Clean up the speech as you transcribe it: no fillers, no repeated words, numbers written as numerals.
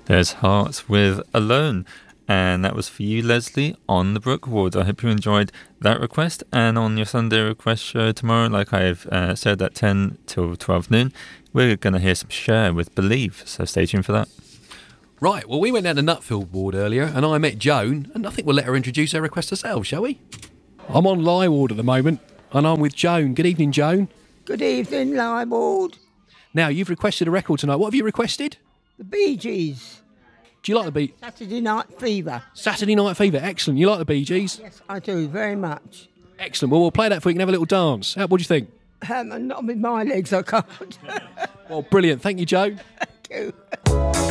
There's Hearts with Alone. And that was for you, Leslie, on the Brook Ward. I hope you enjoyed that request. And on your Sunday request show tomorrow, like I've said, at 10 till 12 noon, we're going to hear some Cher with Believe. So stay tuned for that. Right, well, we went down to Nutfield Ward earlier and I met Joan, and I think we'll let her introduce her request herself, shall we? I'm on Lye Ward at the moment and I'm with Joan. Good evening, Joan. Good evening, Lye Ward. Now, you've requested a record tonight. What have you requested? The Bee Gees. Do you like the Bee? Saturday Night Fever. Saturday Night Fever, excellent. You like the Bee Gees? Yes, I do, very much. Excellent. Well, we'll play that for you. You can have a little dance. What do you think? Not with my legs, I can't. Well, brilliant. Thank you, Joan. Thank you.